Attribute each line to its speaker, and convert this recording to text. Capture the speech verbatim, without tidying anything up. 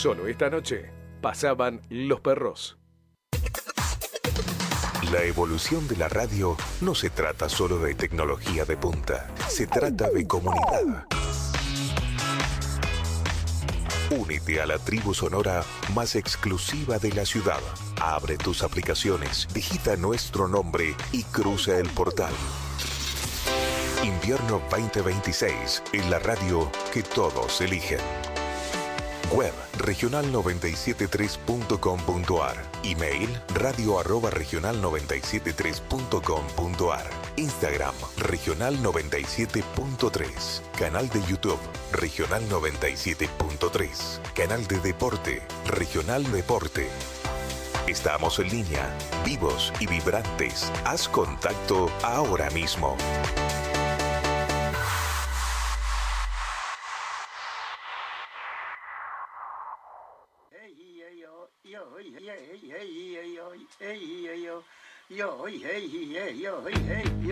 Speaker 1: Solo esta noche pasaban Los Perros.
Speaker 2: La evolución de la radio no se trata solo de tecnología de punta, se trata de comunidad. Únete a la tribu sonora más exclusiva de la ciudad. Abre tus aplicaciones, digita nuestro nombre y cruza el portal. Invierno veinte veintiséis en la radio que todos eligen. Web regional noventa y siete tres punto com punto ar. Email radio arroba regional noventa y siete tres punto com punto ar. Instagram regional noventa y siete punto tres. Canal de YouTube regional noventa y siete punto tres. Canal de deporte regional deporte. Estamos en línea, vivos y vibrantes. Haz contacto ahora mismo.
Speaker 3: Yo, hey, hey, yo, hey, hey, yo, yo, hey, hey, hey, yo, hey, hey, yo.